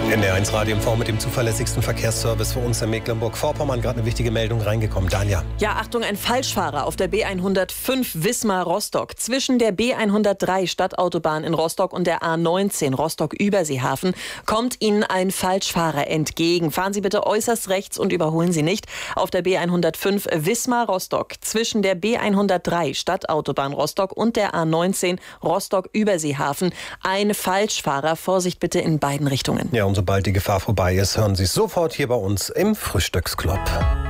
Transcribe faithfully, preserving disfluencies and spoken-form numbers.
N D R eins Radio im V mit dem zuverlässigsten Verkehrsservice für uns in Mecklenburg-Vorpommern. Gerade eine wichtige Meldung reingekommen. Danja. Ja, Achtung, ein Falschfahrer auf der B hundertfünf Wismar-Rostock. Zwischen der B hundertdrei Stadtautobahn in Rostock und der A neunzehn Rostock-Überseehafen kommt Ihnen ein Falschfahrer entgegen. Fahren Sie bitte äußerst rechts und überholen Sie nicht. Auf der B hundertfünf Wismar-Rostock zwischen der B hundertdrei Stadtautobahn Rostock und der A neunzehn Rostock-Überseehafen ein Falschfahrer. Vorsicht bitte in beiden Richtungen. Ja, und sobald die Gefahr vorbei ist, hören Sie es sofort hier bei uns im Frühstücksclub.